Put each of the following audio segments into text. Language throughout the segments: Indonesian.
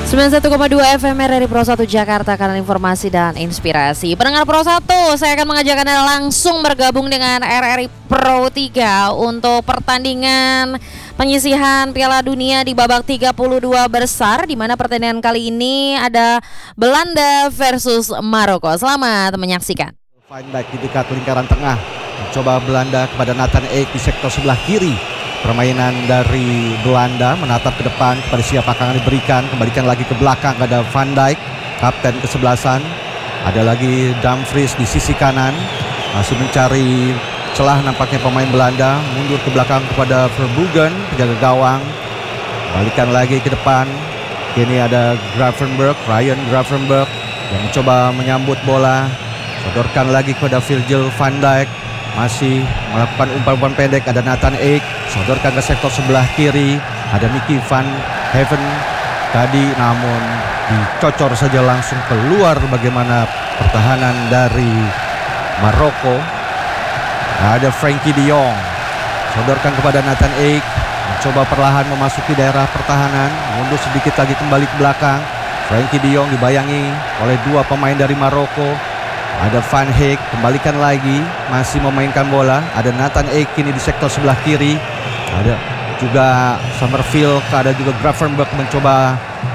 91,2 FM RRI Pro 1 Jakarta, kanal informasi dan inspirasi. Pendengar Pro 1, saya akan mengajak Anda langsung bergabung dengan RRI Pro 3 untuk pertandingan penyisihan Piala Dunia di babak 32 besar, di mana pertandingan kali ini ada Belanda versus Maroko. Selamat menyaksikan. Van Dijk di dekat lingkaran tengah, mencoba Belanda kepada Nathan Ake di sektor sebelah kiri. Permainan dari Belanda menatap ke depan kepada siapa akan diberikan, kembalikan lagi ke belakang kepada Van Dijk, kapten kesebelasan. Ada lagi Dumfries di sisi kanan, masih mencari celah nampaknya pemain Belanda, mundur ke belakang kepada Verbruggen, penjaga gawang. Kembalikan lagi ke depan. Kini ada Gravenberch, Ryan Gravenberch yang mencoba menyambut bola. Sodorkan lagi kepada Virgil van Dijk, masih melakukan umpan-umpan pendek. Ada Nathan Ake, sodorkan ke sektor sebelah kiri. Ada Mickey van Heaven tadi, namun dicocor saja langsung keluar. Bagaimana pertahanan dari Maroko. Ada Frankie de Jong, sodorkan kepada Nathan Ake, mencoba perlahan memasuki daerah pertahanan, mundur sedikit lagi kembali ke belakang. Frankie de Jong dibayangi oleh dua pemain dari Maroko. Ada Van Dijk, kembalikan lagi, masih memainkan bola. Ada Nathan Ake kini di sektor sebelah kiri. Ada juga Summerfield, ada juga Gravenberch mencoba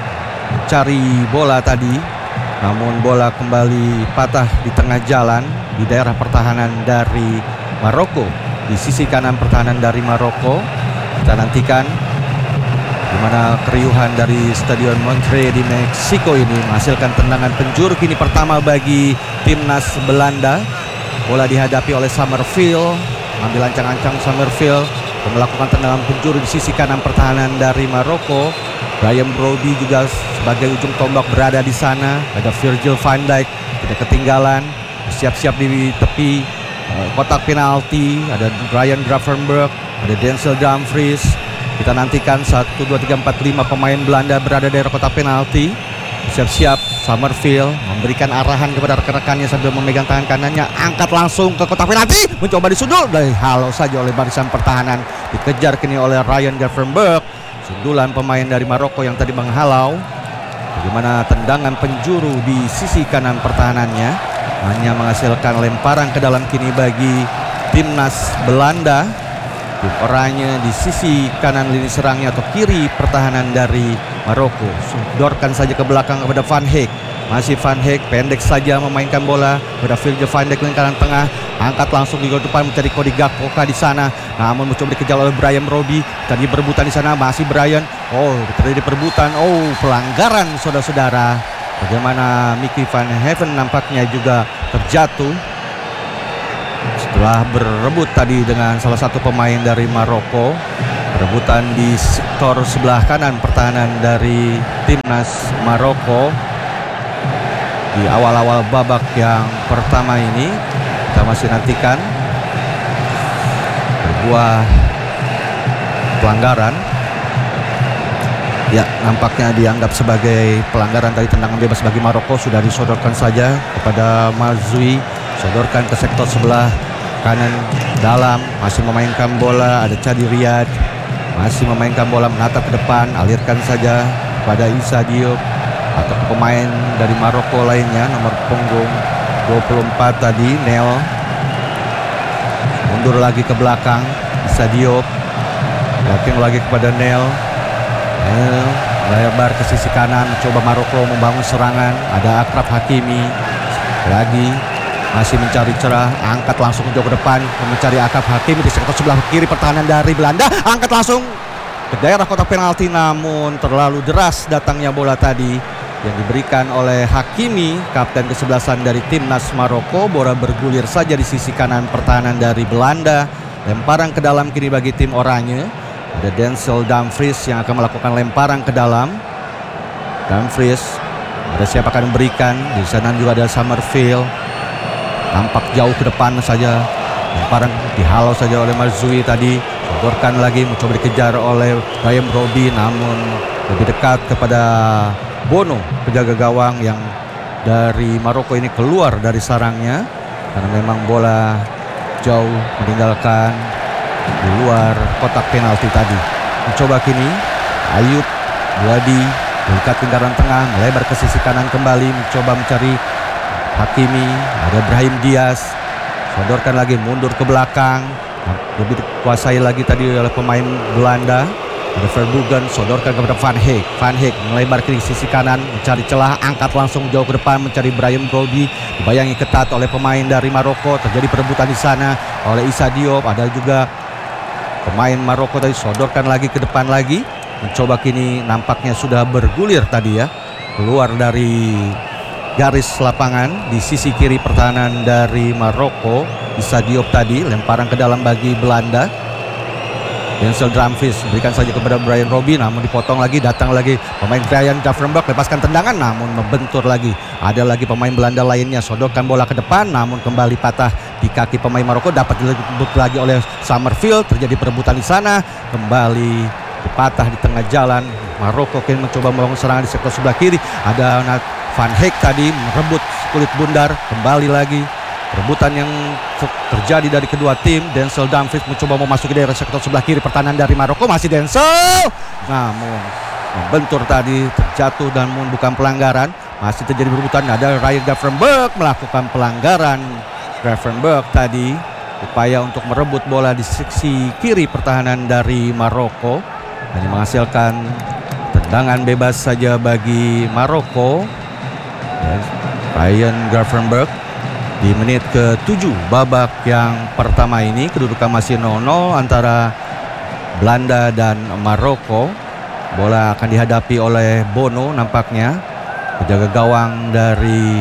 mencari bola tadi, namun bola kembali patah di tengah jalan di daerah pertahanan dari Maroko. Di sisi kanan pertahanan dari Maroko, kita nantikan di mana keriuhan dari Stadion Montreux di Meksiko ini menghasilkan tendangan penjuru kini pertama bagi timnas Belanda. Bola dihadapi oleh Summerfield, ambil ancang-ancang Summerfield melakukan tendangan penjuru di sisi kanan pertahanan dari Maroko. Bryan Brody juga sebagai ujung tombak berada di sana. Ada Virgil van Dijk tidak ketinggalan, siap-siap di tepi kotak penalti. Ada Ryan Gravenberch, ada Denzel Dumfries. Kita nantikan 1, 2, 3, 4, 5 pemain Belanda berada di daerah kotak penalti. Siap-siap Summerfield memberikan arahan kepada rekan-rekannya sambil memegang tangan kanannya. Angkat langsung ke kotak penalti, mencoba disundul, dihalau saja oleh barisan pertahanan. Dikejar kini oleh Ryan Gravenberch. Sundulan pemain dari Maroko yang tadi menghalau. Bagaimana tendangan penjuru di sisi kanan pertahanannya, hanya menghasilkan lemparan ke dalam kini bagi timnas Belanda. Tim oranye di sisi kanan lini serangnya atau kiri pertahanan dari Maroko. Sodorkan saja ke belakang kepada Van Dijk. Masih Van Dijk pendek saja memainkan bola kepada Virgil van Dijk lingkaran tengah. Angkat langsung di gol depan mencari Cody Gakpo di sana. Namun mencoba dikejar oleh Bryan Brody. Tadi berebutan di sana, masih Bryan. Oh, terjadi perebutan. Oh, pelanggaran saudara-saudara. Bagaimana Mickey van Heaven nampaknya juga terjatuh setelah berebut tadi dengan salah satu pemain dari Maroko. Perebutan di sektor sebelah kanan pertahanan dari timnas Maroko di awal-awal babak yang pertama ini. Kita masih nantikan sebuah pelanggaran. Ya, nampaknya dianggap sebagai pelanggaran tadi, tendangan bebas bagi Maroko. Sudah disodorkan saja kepada Mazzoui. Sodorkan ke sektor sebelah kanan dalam, masih memainkan bola. Ada Chadi Riyad, masih memainkan bola, menatap ke depan, alirkan saja kepada Issa Diop atau pemain dari Maroko lainnya, nomor punggung 24 tadi, Nel. Mundur lagi ke belakang, Issa Diop, yakin lagi kepada Nel. Nel lebar ke sisi kanan, mencoba Maroko membangun serangan. Ada Achraf Hakimi lagi, masih mencari celah, angkat langsung jauh ke depan, mencari Achraf Hakimi di sektor sebelah kiri pertahanan dari Belanda. Angkat langsung ke daerah kotak penalti, namun terlalu deras datangnya bola tadi yang diberikan oleh Hakimi, kapten kesebelasan dari timnas Maroko. Bola bergulir saja di sisi kanan pertahanan dari Belanda. Lemparan ke dalam kini bagi tim oranye. Ada Denzel Dumfries yang akan melakukan lemparan ke dalam. Dumfries, ada siapa akan memberikan? Di sana juga ada Summerfield. Nampak jauh ke depan saja, lemparan dihalau saja oleh Mazzoui tadi. Sodorkan lagi, mencoba dikejar oleh Bryan Brody, namun lebih dekat kepada Bono, penjaga gawang yang dari Maroko ini keluar dari sarangnya karena memang bola jauh meninggalkan di luar kotak penalti tadi. Mencoba kini Ayub Buadi Dekat lingkaran tengah, melebar ke sisi kanan kembali, mencoba mencari Hakimi. Ada Brahim Diaz, sodorkan lagi, mundur ke belakang, lebih dikuasai lagi tadi oleh pemain Belanda. Ada Verbruggen, sodorkan kepada Van Heek. Van Heek melebar ke sisi kanan, mencari celah, angkat langsung jauh ke depan, mencari Bryan Brody. Dibayangi ketat oleh pemain dari Maroko. Terjadi perebutan di sana oleh Issa Diop. Ada juga pemain Maroko tadi, sodorkan lagi ke depan lagi. Mencoba kini nampaknya sudah bergulir tadi ya, keluar dari garis lapangan di sisi kiri pertahanan dari Maroko. Issa Diop tadi lemparan ke dalam bagi Belanda. Denzel Dumfries berikan saja kepada Bryan Robbie, namun dipotong lagi. Datang lagi pemain Ryan Gravenberch, lepaskan tendangan namun membentur lagi. Ada lagi pemain Belanda lainnya, sodorkan bola ke depan namun kembali patah di kaki pemain Maroko. Dapat direbut lagi oleh Summerfield. Terjadi perebutan di sana, kembali patah di tengah jalan. Maroko kini mencoba membangun serangan di sektor sebelah kiri. Ada Van Heek tadi merebut kulit bundar. Kembali lagi perebutan yang terjadi dari kedua tim. Denzel Dumfries mencoba memasuki daerah sektor sebelah kiri pertahanan dari Maroko. Masih Denzel, namun membentur tadi, terjatuh dan bukan pelanggaran. Masih terjadi perebutan. Ada Ryan Gravenberch melakukan pelanggaran. Gravenberch tadi upaya untuk merebut bola di sisi kiri pertahanan dari Maroko. Hanya menghasilkan tendangan bebas saja bagi Maroko. Ryan Gravenberch di menit ke-7 babak yang pertama ini. Kedudukan masih 0-0 antara Belanda dan Maroko. Bola akan dihadapi oleh Bono nampaknya, penjaga gawang dari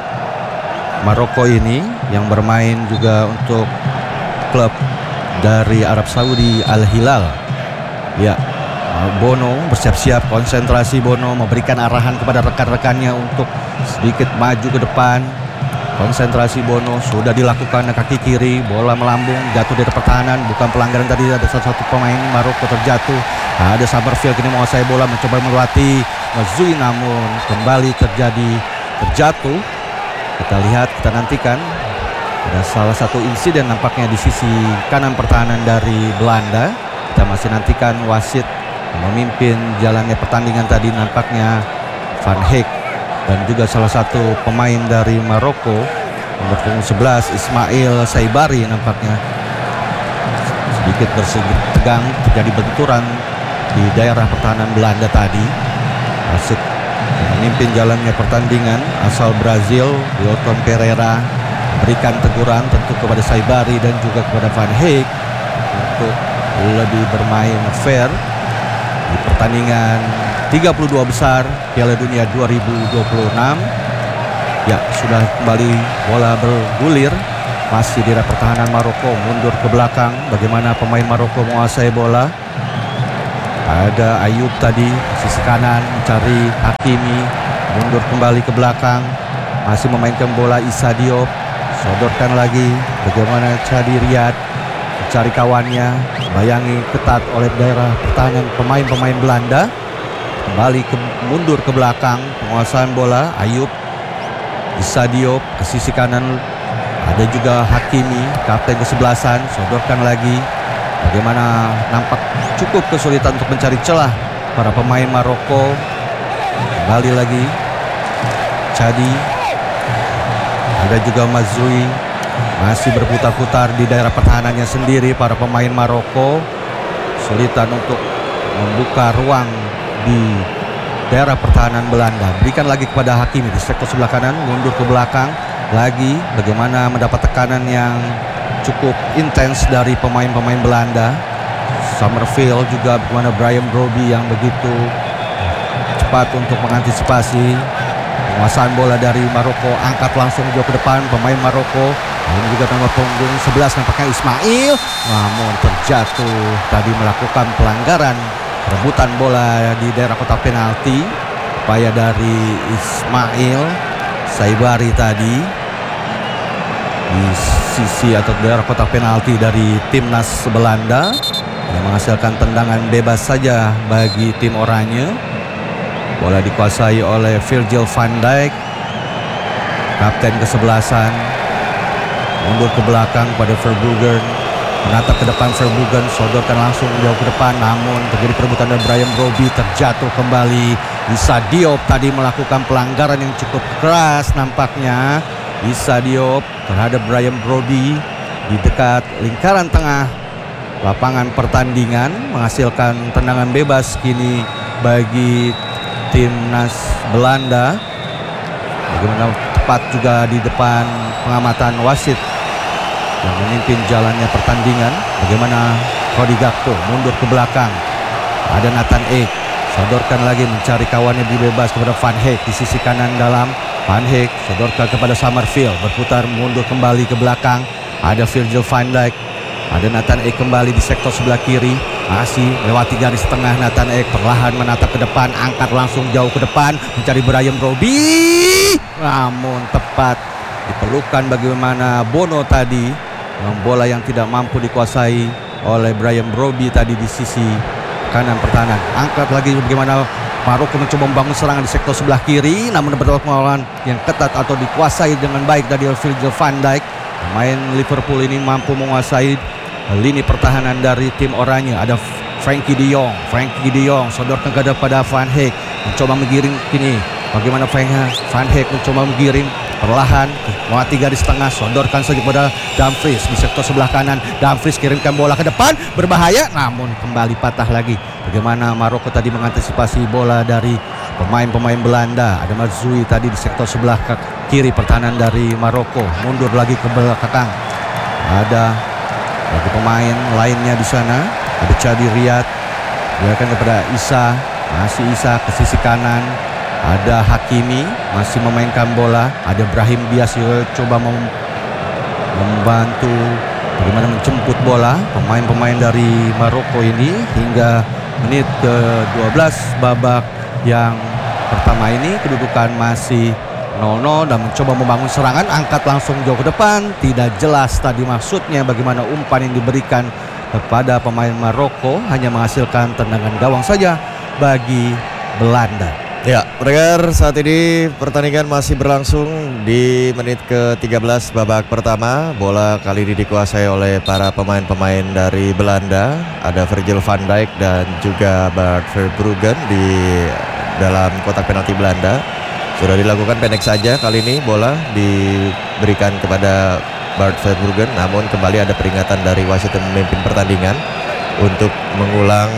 Maroko ini yang bermain juga untuk klub dari Arab Saudi Al Hilal. Ya, Bono bersiap-siap, konsentrasi. Bono memberikan arahan kepada rekan-rekannya untuk sedikit maju ke depan. Konsentrasi Bono sudah dilakukan, kaki kiri, bola melambung, jatuh dari pertahanan, bukan pelanggaran tadi. Ada satu pemain Maroko terjatuh. Ada Summerfield kini menguasai bola, mencoba melewati Mazui namun kembali terjatuh. Kita lihat, kita nantikan. Ada salah satu insiden nampaknya di sisi kanan pertahanan dari Belanda. Kita masih nantikan wasit memimpin jalannya pertandingan tadi. Nampaknya Van Heek dan juga salah satu pemain dari Maroko nomor 11 Ismail Saibari nampaknya sedikit tegang. Terjadi benturan di daerah pertahanan Belanda tadi. Wasit memimpin jalannya pertandingan asal Brazil, Wilton Pereira, berikan teguran tentu kepada Saibari dan juga kepada Van Heek untuk lebih bermain fair di pertandingan 32 besar Piala Dunia 2026. Ya, sudah kembali bola bergulir. Masih di daerah pertahanan Maroko, mundur ke belakang. Bagaimana pemain Maroko menguasai bola. Ada Ayub tadi sisi kanan mencari Hakimi, mundur kembali ke belakang. Masih memainkan bola Issa Diop, sodorkan lagi. Bagaimana Chadi Riyad mencari kawannya, bayangi ketat oleh daerah pertahanan pemain-pemain Belanda. Kembali mundur ke belakang, penguasaan bola Ayub, Issa Diop ke sisi kanan. Ada juga Hakimi, kapten kesebelasan, sodorkan lagi. Bagaimana nampak cukup kesulitan untuk mencari celah para pemain Maroko. Kembali lagi Chadi, ada juga Mazrui, masih berputar-putar di daerah pertahanannya sendiri. Para pemain Maroko kesulitan untuk membuka ruang di daerah pertahanan Belanda. Berikan lagi kepada Hakimi di sektor sebelah kanan, mundur ke belakang lagi. Bagaimana mendapat tekanan yang cukup intens dari pemain-pemain Belanda. Summerfield juga, bagaimana Bryan Brody yang begitu cepat untuk mengantisipasi. Penguasaan bola dari Maroko, angkat langsung jauh ke depan pemain Maroko. Ini juga nomor punggung 11 nampaknya Ismail, namun terjatuh tadi melakukan pelanggaran. Rebutan bola di daerah kotak penalti. Upaya dari Ismail Saibari tadi di sisi atau daerah kotak penalti dari timnas Belanda yang menghasilkan tendangan bebas saja bagi tim oranye. Bola dikuasai oleh Virgil van Dijk, kapten kesebelasan. Mundur ke belakang pada Verbruggen, menatap ke depan Verbruggen, sodorkan langsung jauh ke depan, namun terjadi perebutan dari Bryan Brody, terjatuh kembali Issa Diop tadi melakukan pelanggaran yang cukup keras nampaknya. Issa Diop terhadap Bryan Brobbey di dekat lingkaran tengah lapangan pertandingan, menghasilkan tendangan bebas kini bagi timnas Belanda. Bagaimana tepat juga di depan pengamatan wasit yang memimpin jalannya pertandingan. Bagaimana Cody Gakpo mundur ke belakang. Ada Nathan Ake, sodorkan lagi mencari kawannya di bebas kepada Van Heek di sisi kanan dalam. Van Heek sodorkan kepada Summerfield, berputar mundur kembali ke belakang. Ada Virgil van Dijk, ada Nathan Ake kembali di sektor sebelah kiri. Masih lewati garis tengah. Nathan Ake perlahan menatap ke depan, angkat langsung jauh ke depan mencari Bryan Brobbey, namun tepat diperlukan bagaimana Bono tadi. Bola yang tidak mampu dikuasai oleh Bryan Brobbey tadi di sisi kanan pertahanan. Angkat lagi bagaimana Maroko mencoba membangun serangan di sektor sebelah kiri, namun dapat pengawalan yang ketat atau dikuasai dengan baik dari Virgil van Dijk. Pemain Liverpool ini mampu menguasai lini pertahanan dari tim oranye. Ada Frankie de Jong sodorkan kepada Van Heek, mencoba menggiring kini. Bagaimana Van Heek mencoba menggiring perlahan melewati garis tengah, sodorkan saja kepada Dumfries di sektor sebelah kanan. Dumfries kirimkan bola ke depan, berbahaya namun kembali patah lagi. Bagaimana Maroko tadi mengantisipasi bola dari pemain-pemain Belanda. Ada Mazzoui tadi di sektor sebelah kiri pertahanan dari Maroko, mundur lagi ke belakang. Ada lagi pemain lainnya di sana. Ada Chadi Riyad, biarkan kepada Issa, masih Issa ke sisi kanan. Ada Hakimi masih memainkan bola. Ada Brahim Diaz coba membantu bagaimana menjemput bola pemain-pemain dari Maroko ini hingga menit ke-12 babak yang pertama ini. Kedudukan masih 0-0 dan mencoba membangun serangan, angkat langsung jauh ke depan. Tidak jelas tadi maksudnya bagaimana umpan yang diberikan kepada pemain Maroko, hanya menghasilkan tendangan gawang saja bagi Belanda. Ya, pendengar, saat ini pertandingan masih berlangsung di menit ke-13 babak pertama. Bola kali ini dikuasai oleh para pemain-pemain dari Belanda. Ada Virgil van Dijk dan juga Bart Verbruggen di dalam kotak penalti Belanda. Sudah dilakukan pendek saja kali ini, bola diberikan kepada Bart Verbruggen, namun kembali ada peringatan dari wasit yang memimpin pertandingan untuk mengulang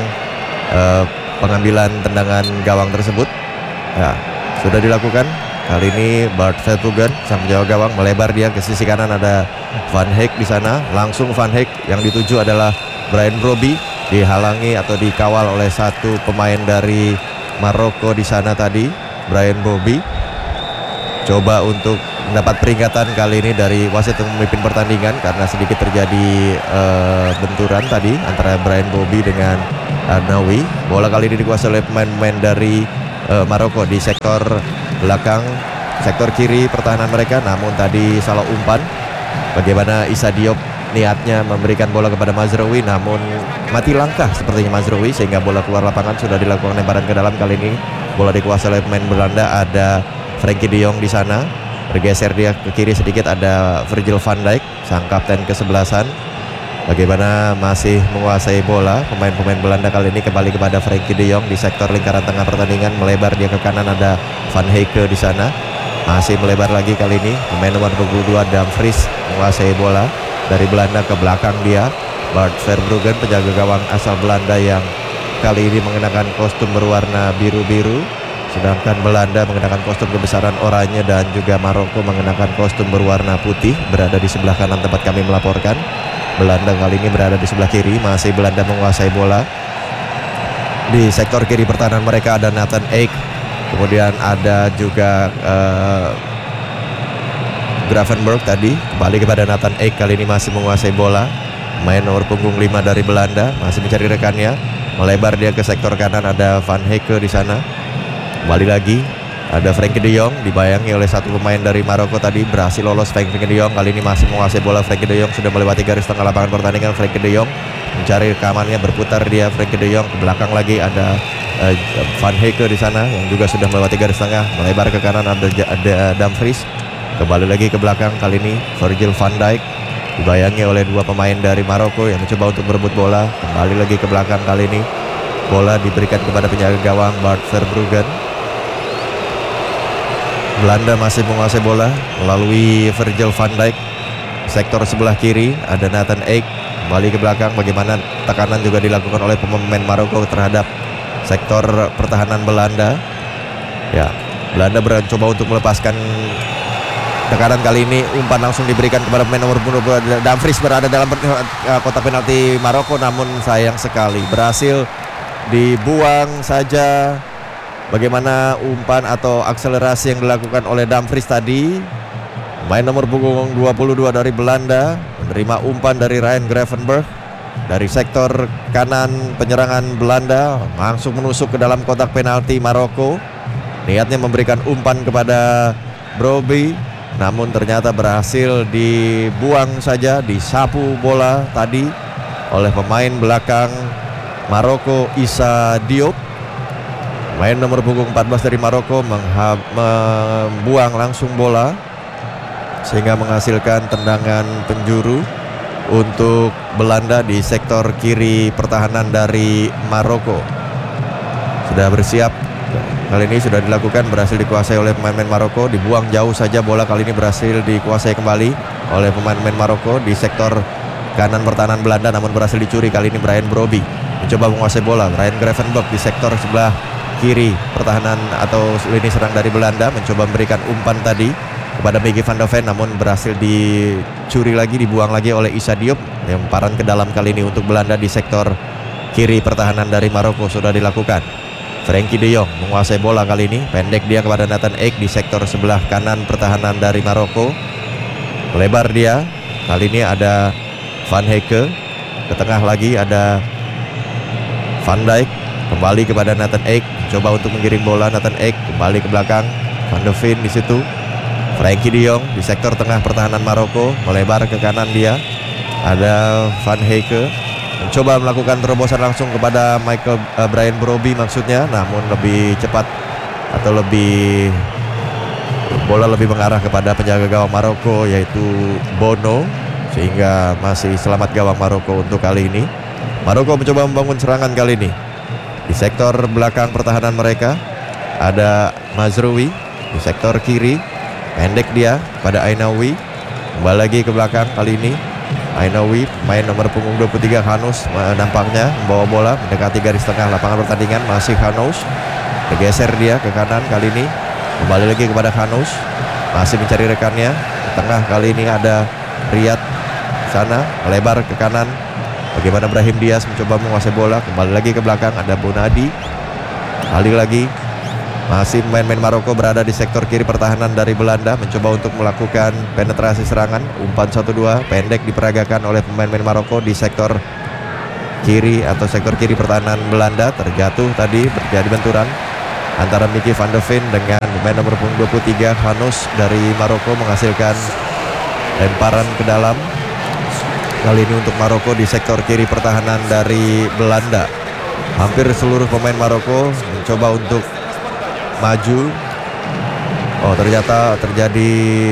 pengambilan tendangan gawang tersebut. Ya, sudah dilakukan. Kali ini Bart Verbruggen sang penjaga gawang melebar dia ke sisi kanan. Ada Van Heek di sana. Langsung Van Heek yang dituju adalah Bryan Brobbey, dihalangi atau dikawal oleh satu pemain dari Maroko di sana tadi. Bryan Brobbey coba untuk mendapat peringatan kali ini dari wasit yang memimpin pertandingan karena sedikit terjadi benturan tadi antara Bryan Brobbey dengan Arnaoui. Bola kali ini dikuasai oleh pemain-pemain dari Maroko di sektor belakang, sektor kiri pertahanan mereka, namun tadi salah umpan. Bagaimana Issa Diop niatnya memberikan bola kepada Mazraoui, namun mati langkah sepertinya Mazraoui sehingga bola keluar lapangan. Sudah dilakukan lemparan ke dalam. Kali ini bola dikuasai oleh pemain Belanda. Ada Frankie de Jong di sana, bergeser dia ke kiri sedikit. Ada Virgil van Dijk, sang kapten kesebelasan. Bagaimana masih menguasai bola pemain-pemain Belanda kali ini. Kembali kepada Frankie de Jong di sektor lingkaran tengah pertandingan, melebar dia ke kanan. Ada Van Heek di sana, masih melebar lagi kali ini. Pemain nomor 22 Dumfries menguasai bola dari Belanda ke belakang dia. Bart Verbruggen, penjaga gawang asal Belanda yang kali ini mengenakan kostum berwarna biru-biru, sedangkan Belanda mengenakan kostum kebesaran oranye dan juga Maroko mengenakan kostum berwarna putih. Berada di sebelah kanan tempat kami melaporkan. Belanda kali ini berada di sebelah kiri. Masih Belanda menguasai bola. Di sektor kiri pertahanan mereka ada Nathan Ake, kemudian ada juga Gravenberch tadi. Kembali kepada Nathan Ake, kali ini masih menguasai bola. Main nomor punggung 5 dari Belanda, masih mencari rekannya. Melebar dia ke sektor kanan. Ada Van Heek di sana. Kembali lagi ada Frankie de Jong, dibayangi oleh satu pemain dari Maroko tadi. Berhasil lolos Frankie de Jong, kali ini masih menguasai bola. Frankie de Jong sudah melewati garis tengah lapangan pertandingan. Frankie de Jong mencari rekamannya, berputar dia Frankie de Jong ke belakang lagi. Ada Van Heek di sana yang juga sudah melewati garis tengah, melebar ke kanan. Ada Dumfries, kembali lagi ke belakang. Kali ini Virgil van Dijk dibayangi oleh dua pemain dari Maroko yang mencoba untuk berebut bola. Kembali lagi ke belakang. Kali ini bola diberikan kepada penjaga gawang Bart Verbruggen. Belanda masih menguasai bola melalui Virgil van Dijk. Sektor sebelah kiri ada Nathan Ake kembali ke belakang. Bagaimana tekanan juga dilakukan oleh pemain Maroko terhadap sektor pertahanan Belanda. Ya, Belanda mencoba untuk melepaskan tekanan kali ini. Umpan langsung diberikan kepada pemain nomor 22 Dumfries berada dalam kotak penalti Maroko, namun sayang sekali berhasil dibuang saja. Bagaimana umpan atau akselerasi yang dilakukan oleh Dumfries tadi. Main nomor punggung 22 dari Belanda menerima umpan dari Ryan Gravenberch dari sektor kanan penyerangan Belanda, langsung menusuk ke dalam kotak penalti Maroko. Niatnya memberikan umpan kepada Brobbey, namun ternyata berhasil dibuang saja, disapu bola tadi oleh pemain belakang Maroko, Issa Diop. Main nomor punggung 14 dari Maroko membuang langsung bola sehingga menghasilkan tendangan penjuru untuk Belanda di sektor kiri pertahanan dari Maroko. Sudah bersiap, kali ini sudah dilakukan, berhasil dikuasai oleh pemain-pemain Maroko. Dibuang jauh saja bola, kali ini berhasil dikuasai kembali oleh pemain-pemain Maroko di sektor kanan pertahanan Belanda, namun berhasil dicuri. Kali ini Brian Brobbey mencoba menguasai bola. Ryan Gravenberch di sektor sebelah kiri pertahanan atau lini serang dari Belanda mencoba memberikan umpan tadi kepada Mickey van de Ven, namun berhasil dicuri lagi, dibuang lagi oleh Issa Diop. Lemparan ke dalam kali ini untuk Belanda di sektor kiri pertahanan dari Maroko sudah dilakukan. Frenkie de Jong menguasai bola kali ini, pendek dia kepada Nathan Ake di sektor sebelah kanan pertahanan dari Maroko. Lebar dia, kali ini ada Van Hecke, ke tengah lagi ada Van Dijk, kembali kepada Nathan Ake, coba untuk menggiring bola. Nathan Ake kembali ke belakang, Van de Ven di situ. Frenkie de Jong di sektor tengah pertahanan Maroko, melebar ke kanan dia. Ada Van Hecke mencoba melakukan terobosan langsung kepada Brian Brobbey maksudnya, namun lebih cepat atau bola lebih mengarah kepada penjaga gawang Maroko yaitu Bono, sehingga masih selamat gawang Maroko untuk kali ini. Maroko mencoba membangun serangan kali ini. Di sektor belakang pertahanan mereka ada Mazraoui di sektor kiri, pendek dia pada Ainaoui, kembali lagi ke belakang kali ini. Ainaoui, main nomor punggung 23 Hanous, nampaknya membawa bola mendekati garis tengah lapangan pertandingan. Masih Hanous, bergeser dia ke kanan kali ini, kembali lagi kepada Hanous, masih mencari rekannya. Di tengah kali ini ada Riyad sana, melebar ke kanan. Bagaimana Brahim Diaz mencoba menguasai bola, kembali lagi ke belakang ada Bonadi. Kali lagi masih pemain-pemain Maroko berada di sektor kiri pertahanan dari Belanda, mencoba untuk melakukan penetrasi serangan. Umpan 1-2 pendek diperagakan oleh pemain-pemain Maroko di sektor kiri atau sektor kiri pertahanan Belanda. Terjatuh tadi, terjadi benturan antara Mickey van de Ven dengan pemain nomor punggung 23 Hanous dari Maroko, menghasilkan lemparan ke dalam. Kali ini untuk Maroko di sektor kiri pertahanan dari Belanda. Hampir seluruh pemain Maroko mencoba untuk maju. Oh, ternyata terjadi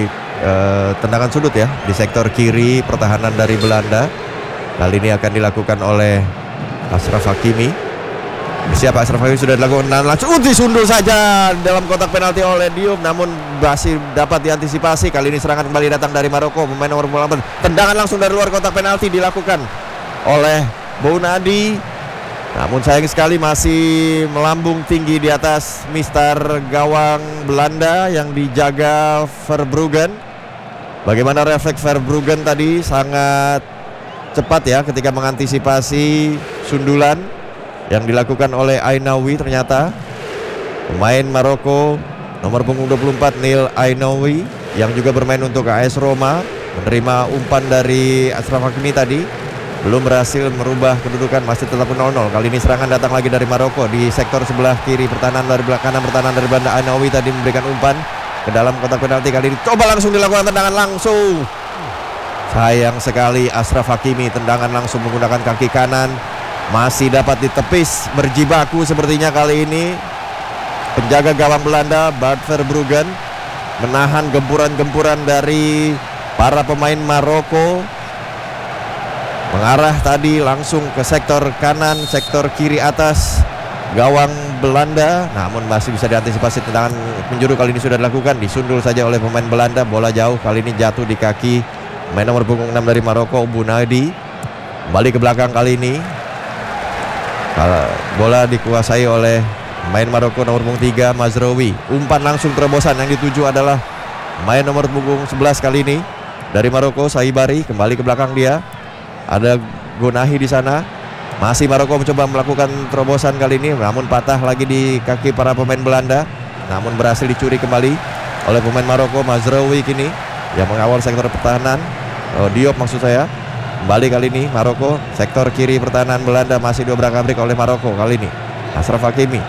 tendangan sudut ya di sektor kiri pertahanan dari Belanda. Kali ini akan dilakukan oleh Achraf Hakimi. Siapa Achraf Hakimi sudah dilakukan dan langsung disundul saja dalam kotak penalti oleh Diop, namun masih dapat diantisipasi. Kali ini serangan kembali datang dari Maroko, pemain nomor 8. Tendangan langsung dari luar kotak penalti dilakukan oleh Bonadi, namun sayang sekali masih melambung tinggi di atas mister gawang Belanda yang dijaga Verbruggen. Bagaimana refleks Verbruggen tadi sangat cepat ya ketika mengantisipasi sundulan yang dilakukan oleh Ainaoui. Ternyata pemain Maroko nomor punggung 24 Neil Ainaoui yang juga bermain untuk AS Roma menerima umpan dari Achraf Hakimi tadi, belum berhasil merubah kedudukan, masih tetap 0-0. Kali ini serangan datang lagi dari Maroko di sektor sebelah kiri pertahanan dari belakang kanan pertahanan dari Belanda. Ainaoui tadi memberikan umpan ke dalam kotak penalti, kali ini coba langsung dilakukan tendangan langsung. Sayang sekali Achraf Hakimi, tendangan langsung menggunakan kaki kanan, masih dapat ditepis, berjibaku sepertinya kali ini penjaga gawang Belanda Bart Verbruggen, menahan gempuran-gempuran dari para pemain Maroko. Mengarah tadi langsung ke sektor kanan, sektor kiri atas gawang Belanda, namun masih bisa diantisipasi. Tendangan penjuru kali ini sudah dilakukan, disundul saja oleh pemain Belanda. Bola jauh kali ini jatuh di kaki main nomor punggung 6 dari Maroko, Bunadi. Kembali ke belakang kali ini. Bola dikuasai oleh main Maroko nomor punggung 3, Mazraoui. Umpan langsung terobosan, yang dituju adalah main nomor punggung 11 kali ini dari Maroko, Saibari. Kembali ke belakang dia. Ada Gonahi di sana. Masih Maroko mencoba melakukan terobosan kali ini, namun patah lagi di kaki para pemain Belanda. Namun berhasil dicuri kembali oleh pemain Maroko, Mazraoui kini yang mengawal sektor pertahanan. Diop maksud saya. Kembali kali ini Maroko, sektor kiri pertahanan Belanda masih diobrak-abrik oleh Maroko kali ini. Ashraf Hakimi.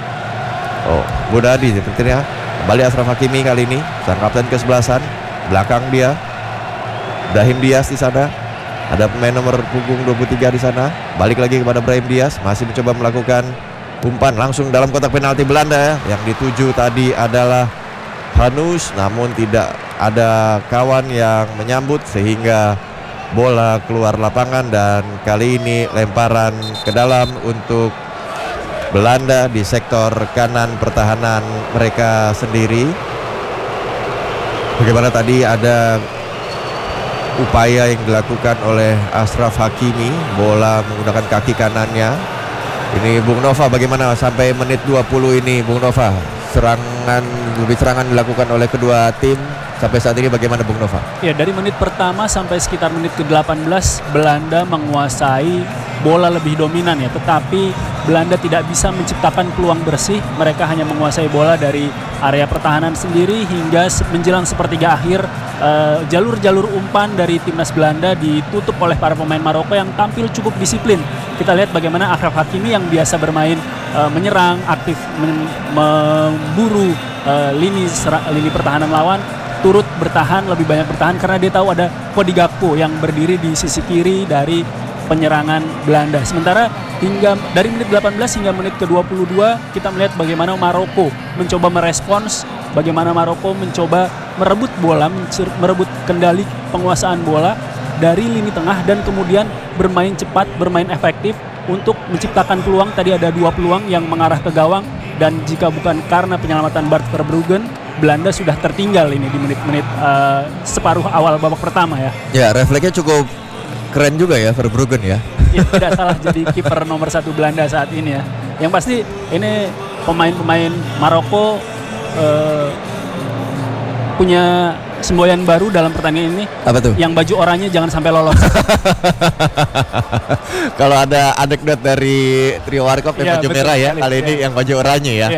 Bunadi sepertinya. Kembali Ashraf Hakimi kali ini, sang kapten kesebelasan. Belakang dia Brahim Diaz di sana. Ada pemain nomor punggung 23 di sana. Balik lagi kepada Brahim Diaz, masih mencoba melakukan umpan langsung dalam kotak penalti Belanda. Yang dituju tadi adalah Hanus, namun tidak ada kawan yang menyambut sehingga bola keluar lapangan. Dan kali ini lemparan ke dalam untuk Belanda di sektor kanan pertahanan mereka sendiri. Bagaimana tadi ada upaya yang dilakukan oleh Ashraf Hakimi, bola menggunakan kaki kanannya. Ini Bung Nova, bagaimana sampai menit 20 ini Bung Nova? Serangan dilakukan oleh kedua tim. Sampai saat ini bagaimana Bung Nova? Ya, dari menit pertama sampai sekitar menit ke-18 Belanda menguasai bola lebih dominan ya, tetapi Belanda tidak bisa menciptakan peluang bersih. Mereka hanya menguasai bola dari area pertahanan sendiri hingga menjelang sepertiga akhir. Jalur-jalur umpan dari timnas Belanda ditutup oleh para pemain Maroko yang tampil cukup disiplin. Kita lihat bagaimana Achraf Hakimi yang biasa bermain menyerang, aktif memburu lini pertahanan lawan, turut bertahan, lebih banyak bertahan karena dia tahu ada Cody Gakpo yang berdiri di sisi kiri dari penyerangan Belanda. Sementara hingga dari menit 18 hingga menit ke-22 kita melihat bagaimana Maroko mencoba merespons, bagaimana Maroko mencoba merebut bola, merebut kendali penguasaan bola dari lini tengah dan kemudian bermain cepat, bermain efektif untuk menciptakan peluang. Tadi ada 2 peluang yang mengarah ke gawang, dan jika bukan karena penyelamatan Bart Verbruggen, Belanda sudah tertinggal ini di menit-menit separuh awal babak pertama ya. Ya, refleksnya cukup keren juga ya Verbruggen ya. Ya, tidak salah jadi kiper nomor 1 Belanda saat ini ya. Yang pasti ini pemain-pemain Maroko punya semboyan baru dalam pertandingan ini. Apa tuh? Yang baju oranye jangan sampai lolos. Kalau ada anekdot dari trio Warkop yang baju merah ya, kali ini yang baju oranye ya.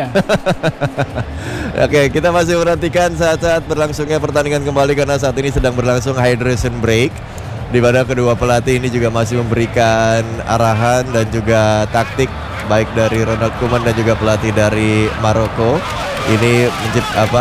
Oke, kita masih menantikan saat-saat berlangsungnya pertandingan kembali karena saat ini sedang berlangsung hydration break, di mana kedua pelatih ini juga masih memberikan arahan dan juga taktik baik dari Ronald Koeman dan juga pelatih dari Maroko. Ini